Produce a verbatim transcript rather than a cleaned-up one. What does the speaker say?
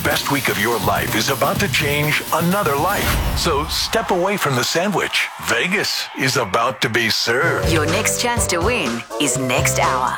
best week of your life is about to change another life. So step away from the sandwich. Vegas is about to be served. Your next chance to win is next hour.